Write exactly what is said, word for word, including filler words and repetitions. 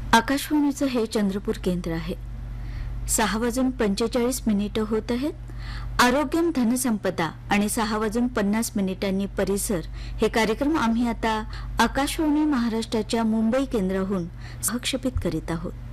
आकाशवाणीचं हे चंद्रपूर केंद्र आहे. सहा वाजून पंचेचाळीस मिनिटं होत आहेत. आरोग्यम धनसंपदा आणि सहा वाजून पन्नास मिनिटांनी परिसर हे कार्यक्रम आम्ही आता आकाशवाणी महाराष्ट्राच्या मुंबई केंद्राहून सहक्षेपित करीत आहोत.